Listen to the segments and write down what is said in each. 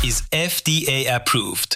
is FDA approved.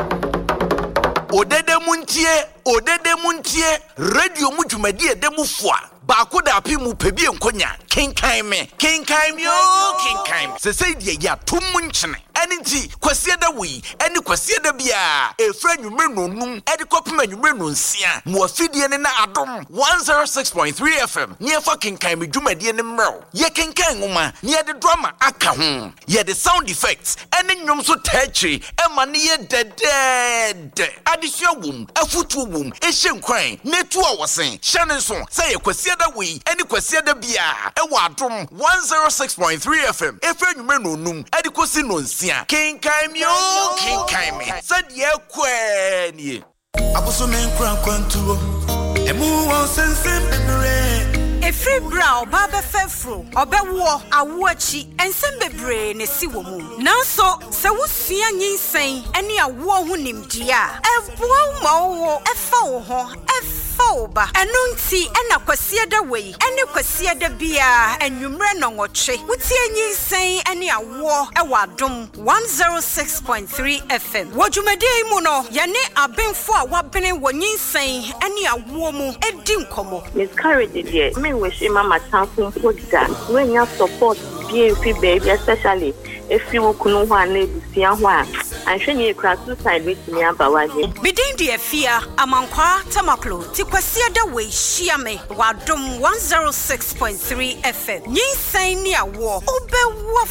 Odede muntie, radio mu dwumadi edemu foa. Baako da api mu pebi enkonya. Kenkan me yo. Se say die ya tum nchene. Eni nti kwasie da wi, eni kwasie da bia. Efra nwumre nonum, edi kopema nwumre nonsia. Mo afidie ne na adom 106.3 FM. Niefa kenkan me dwumadi ne mrew. Ye kenkan ngoma, ne de drama aka ho. Ye de sound effects, eni nwom so tachi, ema ne ye dead. Adisua wum, afutu wum, ehye nkwan, netu a wosen. Hyane so, say ye kwasie da wi, eni kwasie da bia. Ewa adom 106.3 FM. Efra nwumre nonum, edi kosi nonsia. Kenkai me. Said ye kweni. Abuso men kwantuo. Emu won sensem bebre. Efri bra oba fefro, obewo awoachi ensem bebre ne si wo mu. Nanso se wosua nyinsen ene awo ho nimdia. Eboa ma wo efa wo ho. Oba enunti ena kwasie da wei ene kwasie da bia enwumre nonwoche wutie nyinsen ene awo ewa adom 106.3 FM wodwumade mu no yene abenfo a wabene wo nyinsen ene awo mu edi nkomo miscarriage dey me wish mama tanfo foda when you support BNP baby especially if you kunu ho ana ebusia ho a anhwe ne ekra suicide with me abawaje bidin de afia amankwa tamaklo ti kwasie da we hia me wadom 106.3 FM nyinsan ni awo obewo